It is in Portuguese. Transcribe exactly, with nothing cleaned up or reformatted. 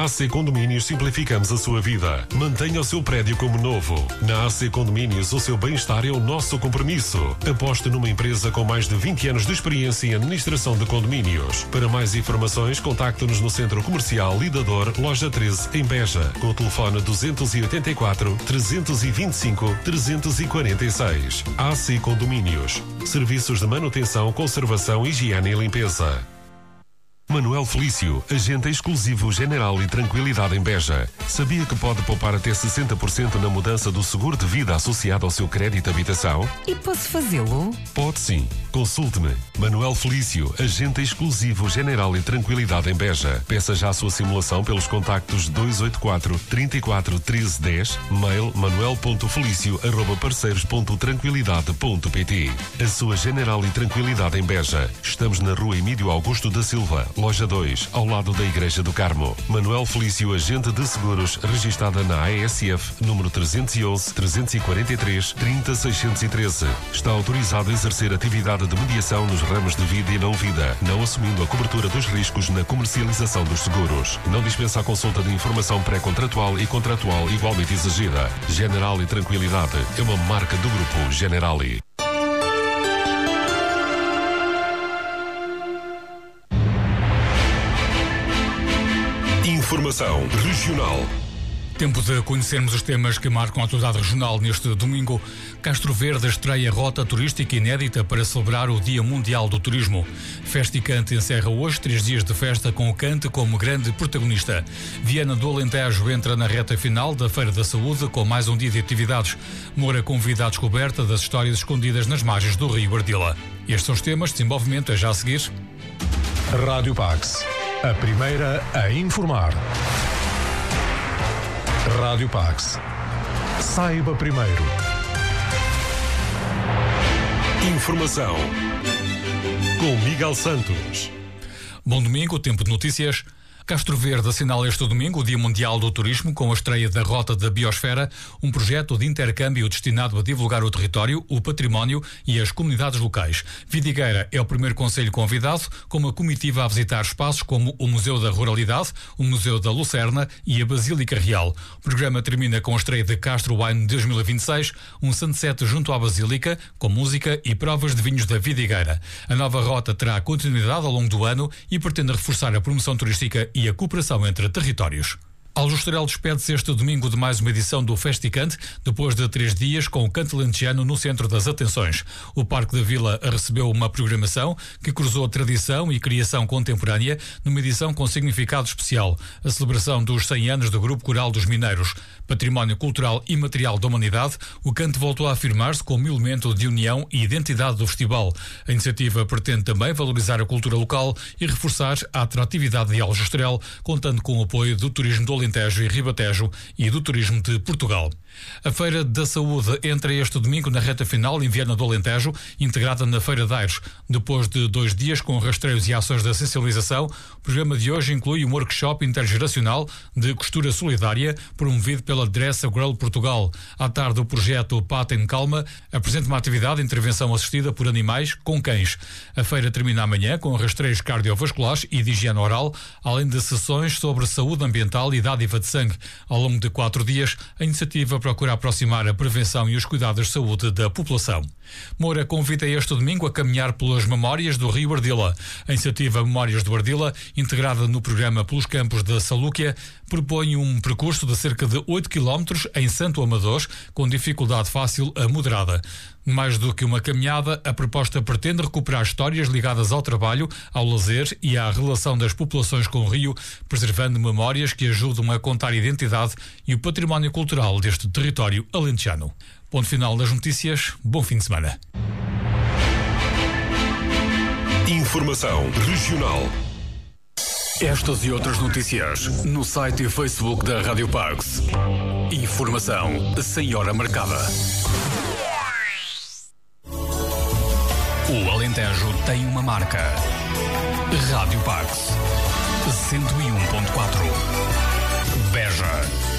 Na A C Condomínios simplificamos a sua vida. Mantenha o seu prédio como novo. Na A C Condomínios, o seu bem-estar é o nosso compromisso. Aposte numa empresa com mais de vinte anos de experiência em administração de condomínios. Para mais informações, contacte-nos no Centro Comercial Lidador, Loja treze, em Beja, com o telefone duzentos e oitenta e quatro, trezentos e vinte e cinco, trezentos e quarenta e seis. A C Condomínios. Serviços de manutenção, conservação, higiene e limpeza. Manuel Felício, agente exclusivo General e Tranquilidade em Beja. Sabia que pode poupar até sessenta por cento na mudança do seguro de vida associado ao seu crédito de habitação? E posso fazê-lo? Pode sim. Consulte-me. Manuel Felício, agente exclusivo General e Tranquilidade em Beja. Peça já a sua simulação pelos contactos dois oito quatro, trinta e quatro, treze, dez, mail manuel ponto felício arroba parceiros ponto tranquilidade ponto pt. A sua General e Tranquilidade em Beja. Estamos na rua Emílio Augusto da Silva, Loja dois, ao lado da Igreja do Carmo. Manuel Felício, agente de seguros, registada na A E S F, número trezentos e onze, trezentos e quarenta e três, trinta, seiscentos e treze. Está autorizado a exercer atividade de mediação nos ramos de vida e não vida, não assumindo a cobertura dos riscos na comercialização dos seguros. Não dispensa a consulta de informação pré-contratual e contratual igualmente exigida. General e Tranquilidade é uma marca do Grupo Generali. Informação regional. Tempo de conhecermos os temas que marcam a atualidade regional neste domingo. Castro Verde estreia rota turística inédita para celebrar o Dia Mundial do Turismo. Festa e Cante encerra hoje três dias de festa com o Cante como grande protagonista. Viana do Alentejo entra na reta final da Feira da Saúde com mais um dia de atividades. Moura convida à descoberta das histórias escondidas nas margens do Rio Ardila. Estes são os temas de desenvolvimento a já a seguir. Rádio Pax, a primeira a informar. Rádio Pax. Saiba primeiro. Informação com Miguel Santos. Bom domingo, tempo de notícias. Castro Verde assinala este domingo o Dia Mundial do Turismo com a estreia da Rota da Biosfera, um projeto de intercâmbio destinado a divulgar o território, o património e as comunidades locais. Vidigueira é o primeiro concelho convidado, com uma comitiva a visitar espaços como o Museu da Ruralidade, o Museu da Lucerna e a Basílica Real. O programa termina com a estreia de Castro Wine dois mil e vinte e seis, um sunset junto à Basílica, com música e provas de vinhos da Vidigueira. A nova rota terá continuidade ao longo do ano e pretende reforçar a promoção turística e a cooperação entre territórios. Aljustarel despede-se este domingo de mais uma edição do Festicante, depois de três dias com o Canto Lentejano no centro das atenções. O Parque da Vila recebeu uma programação que cruzou tradição e criação contemporânea numa edição com significado especial, a celebração dos cem anos do Grupo Coral dos Mineiros. Património cultural e material da humanidade, o canto voltou a afirmar-se como elemento de união e identidade do festival. A iniciativa pretende também valorizar a cultura local e reforçar a atratividade de Aljustarel, contando com o apoio do turismo do Alentejo e Ribatejo e do turismo de Portugal. A Feira da Saúde entra este domingo na reta final em Viana do Alentejo, integrada na Feira de Aires. Depois de dois dias com rastreios e ações de sensibilização, o programa de hoje inclui um workshop intergeracional de costura solidária promovido pela Dress a Girl Portugal. À tarde, o projeto Pata em Calma apresenta uma atividade de intervenção assistida por animais com cães. A feira termina amanhã com rastreios cardiovasculares e de higiene oral, além de sessões sobre saúde ambiental e dádiva de sangue. Ao longo de quatro dias, a iniciativa procura aproximar a prevenção e os cuidados de saúde da população. Moura convida este domingo a caminhar pelas memórias do Rio Ardila. A iniciativa Memórias do Ardila, integrada no programa Pelos Campos da Salúquia, propõe um percurso de cerca de oito quilómetros em Santo Amador, com dificuldade fácil a moderada. Mais do que uma caminhada, a proposta pretende recuperar histórias ligadas ao trabalho, ao lazer e à relação das populações com o rio, preservando memórias que ajudam a contar a identidade e o património cultural deste território alentejano. Ponto final das notícias. Bom fim de semana. Informação regional. Estas e outras notícias no site e Facebook da Rádio Pax. Informação sem hora marcada. O Alentejo tem uma marca. Rádio Pax cento e um ponto quatro. Beja.